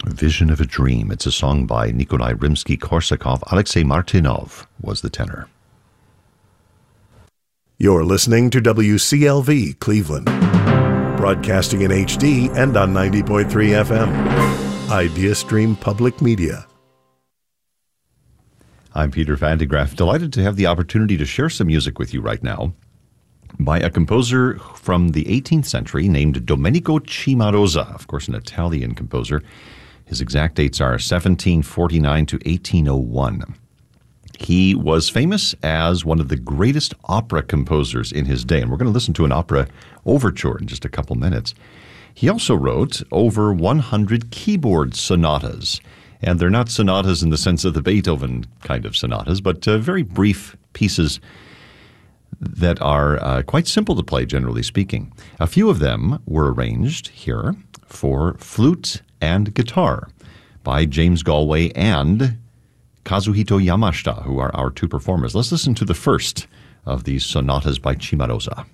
Vision of a Dream. It's a song by Nikolai Rimsky-Korsakov. Alexei Martynov was the tenor. You're listening to WCLV Cleveland, broadcasting in HD and on 90.3 FM. IdeaStream Public Media. I'm Peter Van de Graaff, delighted to have the opportunity to share some music with you right now by a composer from the 18th century named Domenico Cimarosa, of course an Italian composer. His exact dates are 1749 to 1801. He was famous as one of the greatest opera composers in his day, and we're going to listen to an opera overture in just a couple minutes. He also wrote over 100 keyboard sonatas, and they're not sonatas in the sense of the Beethoven kind of sonatas, but very brief pieces that are quite simple to play, generally speaking. A few of them were arranged here for flute and guitar by James Galway and Kazuhito Yamashita, who are our two performers. Let's listen to the first of these sonatas by Cimarosa.